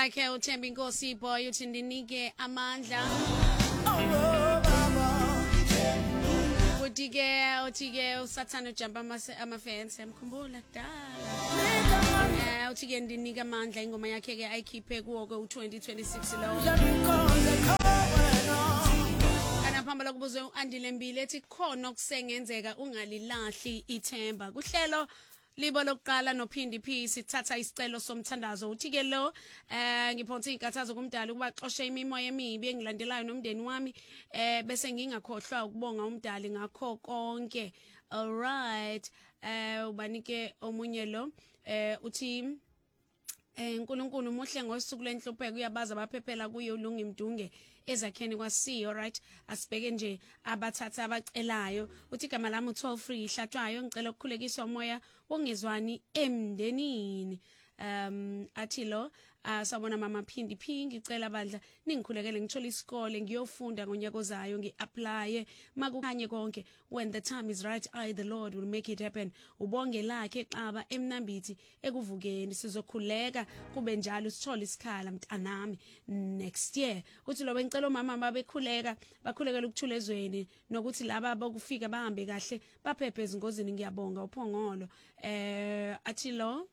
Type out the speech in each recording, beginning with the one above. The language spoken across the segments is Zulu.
lakhe uThemba Inkosi boy uthi ndinike amandla. Uthi-ke usathana ujumpa ama-fence emkhumbula kudala. Uthi-ke ndinika amandla ingoma yakhe-ke ayikhiphe kuwo-ke u-2026 lo. Kanaphambi lokubuzwe u-Andile Mbile ethi khona okusengenzeka ungalilahli ithemba. Kuhlelo libo lokuqala noPhindi P sithatha isicelo somthandazo. Uthi-ke lo ngiphonsa inkathazo kumdala ukuba xoshe imimoya emibi engilandelayo nomndeni wami bese ngingakhohlwa ukubonga umdali ngakho konke. All right. Ubanike omunye lo uthi uNkulunkulu muhle ngosuku lenhlupheko uyabaza abaphephela kuye ulunga imdunge ezakheni kwasi. All right, asibheke nje abathatha abacelayo. Uthi igama lami u12 free hlatshwayo ngicela ukukhulekiswa umoya wongezwani emndenini. Athi lo sabona mama Phindi P ngicela bandla ningikhulekele ngithola isikole ngiyofunda ngonyaka ozayo ngiapply makukhanye konke. When the time is right, I the Lord will make it happen. Ubonge lakhe xaba emnambithi ekuvukeni sizokhuleka kube njalo sithole isikhala mntanami next year. Uthi lo bengicela umama babekhuleka bakhulekela ukuthula ezweni nokuthi laba abokufika bahambe kahle baphephe ezingozini ngiyabonga uphongolo. Athi lo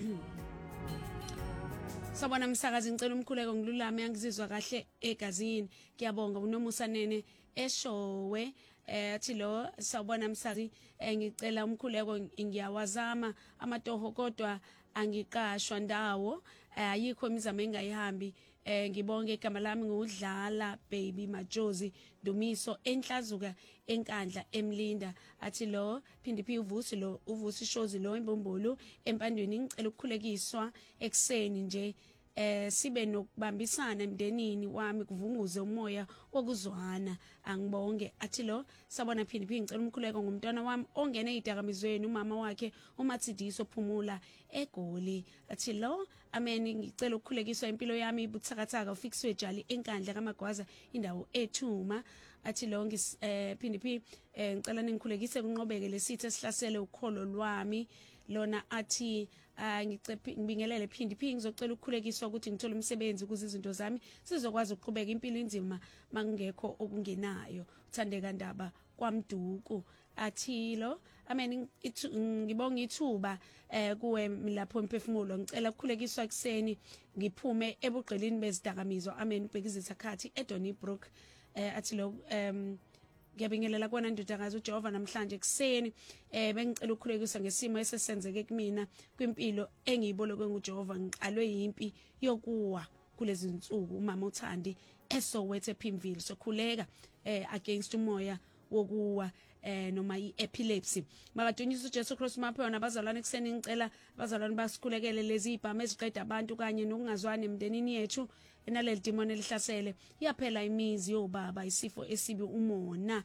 sabona msakazi ngicela umkhuleko ngilulame angizizwa kahle egazini ngiyabonga uNomusa Nene eshowe. Athi lo sawubona msakazi ngicela umkhuleko ngiyawazama amatoho kodwa angiqashwa ndawo ayikho imizamo engayihambi. Ngibonge igama lami ngudlala baby Majozi Dumiso enhlazuka enkandla emlinda. Athi lo Phindi P uvusi shozi lo imbombolo empandweni ngicela ukukhulekiswa ekseni nje sibe nokubambisana emndenini wami kuvunguze umoya wokuzwana angibonge. Athi lo sabona Phindi P ngicela umkhuleko ngumntwana wami ongene idakamizweni umama wakhe uMatsidiso Phumula eGoli. Athi lo amen ngicela ukukhulekiswa impilo yami ibuthakathaka uFixwe Jali enkandla kaMagwaza indawo ethuma. Athi lo Phindi P ngicela ningikhulekise kunqobeke lesithe sihlasele ukholo lwami lona. Athi ngibingelele Phindi P ngizocela ukukhulekiswa ukuthi ngithole umsebenzi ukuze izinto zami sizokwazi ukuqhubeka impilo inzima makungekho okungenayo. Uthandeka Ndaba kwaMduku. Athi lo amen ngibonga ithuba kuwe lapho emphefumulo ngicela ukukhulekiswa ekseni ngiphume ebugqilini bezidakamizwa. Amen ubhekizitha khathi eDonnybrook. Athi lo ngiyabingelela kona ndodakazi uJehova namhlanje ekseni bengicela ukukhulekisa ngesimo esesenzeke kumina kwimpilo engiyibolekwe nguJehova ngiqalwe yimpi yokuwa kulezi insuku umama uThandi eSoweto ePimville sokhuleka against umoya wokuwa noma i-epilepsy. Makadunyiswe uJesu Kristu mapho nabazalwane ekseni ngicela abazalwane basikhulekele lezi ibhama eziqeda abantu kanye nokungazwani emndenini yethu enaleli demon elihlasele yaphela imizi yobaba isifo esibi umona.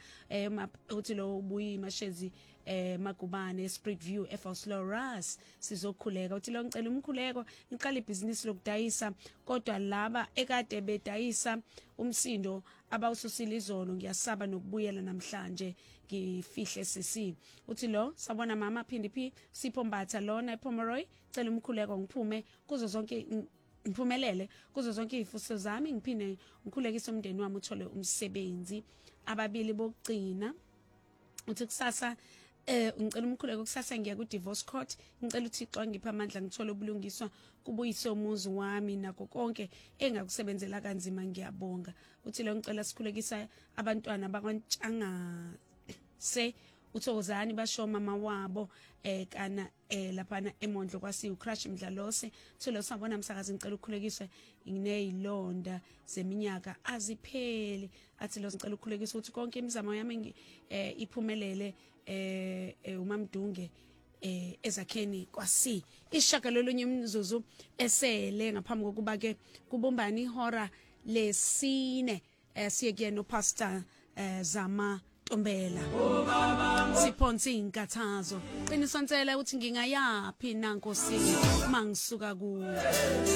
Uthi lo ubuyi mashezi Magubane Spirit View eFosloras sizokhuleka. Uthi lo ngicela umkhuleko ngiqala ibhizinisi lokudayisa kodwa laba ekade bedayisa umsindo abawususile izolo ngiyasaba nokubuyela namhlanje ngifihle sisi. Uthi lo sabona mama Phindi P Siphombatha lona ePomeroy cela umkhuleko ngiphume kuzo zonke ngiphumelele kuzo zonke izifuso zami ngiphinde ngikhulekise umndeni wami uthole umsebenzi ababili bokugcina. Uthi kusasa ngicela umkhuleko kusasa ngiya ku divorce court ngicela uThixo ngiphe amandla ngithole ubulungiswa kubuyise umuzi wami nako konke engakusebenzela kanzima ngiyabonga. Uthi lo ngicela sikhulekisa abantwana bakwaNtshanga se uThokozani basho mama wabo kana lapha eMondlo kwasi uCrush Mdlalose. Tholo sabona msakazi ngicela ukukhulekiswa nginezilonda zeminyaka aziphele. Athi lo ngicela ukukhulekiswa ukuthi konke imizamo yami iphumelele uMamdunge ezakheni kwasi. Ishaka lolunye umzuzu esele ngaphambi kokuba ke kubumbani ihora lesine siye no Pastor Zama Tombela siphonsa inkathazo qinisonsela ukuthi ngingayaphi nankosini mangisuka kuwe.